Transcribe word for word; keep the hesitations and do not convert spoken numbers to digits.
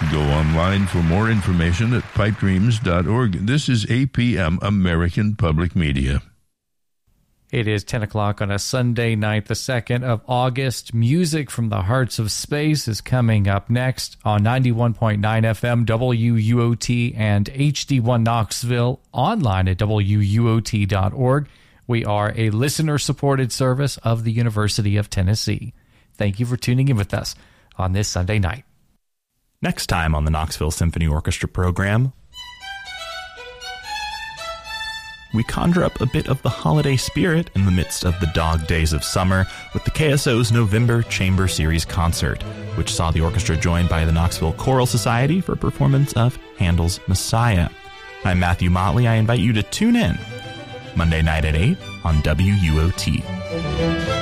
Go online for more information at pipe dreams dot org. This is A P M, American Public Media. It is ten o'clock on a Sunday night, the second of August. Music from the Hearts of Space is coming up next on ninety-one point nine F M, W U O T, and H D one Knoxville, online at W U O T dot org. We are a listener-supported service of the University of Tennessee. Thank you for tuning in with us on this Sunday night. Next time on the Knoxville Symphony Orchestra program, we conjure up a bit of the holiday spirit in the midst of the dog days of summer with the K S O's November Chamber Series concert, which saw the orchestra joined by the Knoxville Choral Society for a performance of Handel's Messiah. I'm Matthew Motley. I invite you to tune in Monday night at eight on W U O T.